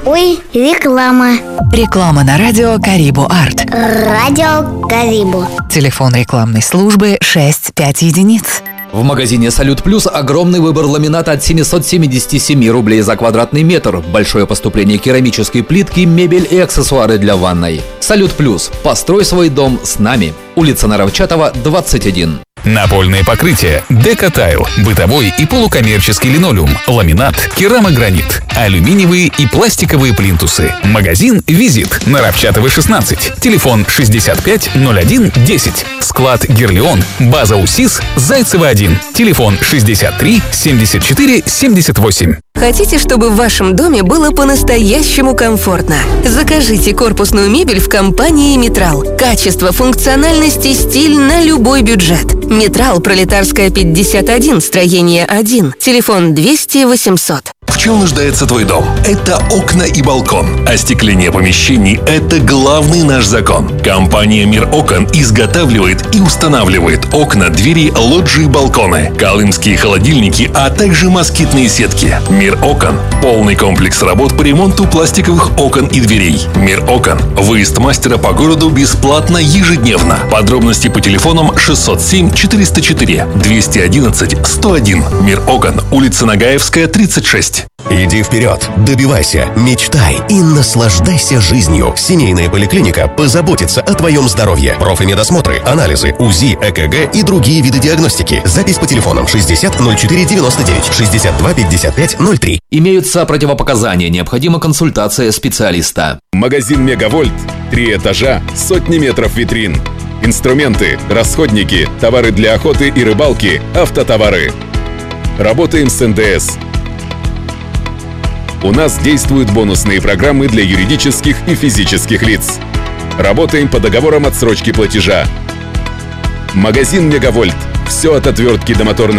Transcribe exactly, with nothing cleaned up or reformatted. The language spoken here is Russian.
Ой, реклама. Реклама на радио Карибу Арт. Радио Карибу. Телефон рекламной службы шесть пять единиц. В магазине «Салют Плюс» огромный выбор ламината от семьсот семьдесят семь рублей за квадратный метр, большое поступление керамической плитки, мебель и аксессуары для ванной. «Салют Плюс». Построй свой дом с нами. Улица Наровчатова, двадцать один. Напольное покрытие, декотайл, бытовой и полукоммерческий линолеум, ламинат, керамогранит, алюминиевые и пластиковые плинтусы. Магазин «Визит», Наровчатова, шестнадцать. Телефон шестьдесят пять ноль один десять. Склад «Герлион», база УСИС, Зайцева один. Телефон шестьдесят три семьдесят четыре семьдесят восемь. Хотите, чтобы в вашем доме было по-настоящему комфортно? Закажите корпусную мебель в компании «Метрал». Качество, функциональность и стиль на любой бюджет. «Метрал», Пролетарская, пятьдесят один, строение один. Телефон двести восемьсот. В чем нуждается твой дом? Это окна и балкон. Остекление помещений – это главный наш закон. Компания «Мир окон» изготавливает и устанавливает окна, двери, лоджии, балконы, колымские холодильники, а также москитные сетки. «Мир окон» – полный комплекс работ по ремонту пластиковых окон и дверей. «Мир окон» – выезд мастера по городу бесплатно ежедневно. Подробности по телефонам шестьсот семь четыреста четыре двести одиннадцать сто один. «Мир окон», улица Нагаевская, тридцать шесть. Иди вперед, добивайся, мечтай и наслаждайся жизнью. Семейная поликлиника позаботится о твоем здоровье. Профмедосмотры, анализы, УЗИ, ЭКГ и другие виды диагностики. Запись по телефонам шестьдесят ноль четыре девяносто девять, шестьдесят два пятьдесят пять ноль три. Имеются противопоказания, необходима консультация специалиста. Магазин «Мегавольт». Три этажа, сотни метров витрин. Инструменты, расходники, товары для охоты и рыбалки, автотовары. Работаем с эн дэ эс. У нас действуют бонусные программы для юридических и физических лиц. Работаем по договорам отсрочки платежа. Магазин «Мегавольт». Все от отвертки до моторной